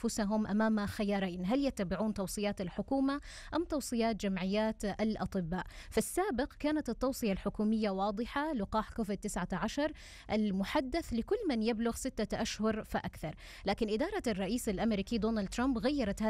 أنفسهم أمام خيارين: هل يتبعون توصيات الحكومة أم توصيات جمعيات الأطباء؟ في السابق كانت التوصية الحكومية واضحة: لقاح كوفيد-19 المحدث لكل من يبلغ 6 أشهر فأكثر. لكن إدارة الرئيس الأمريكي دونالد ترامب غيرت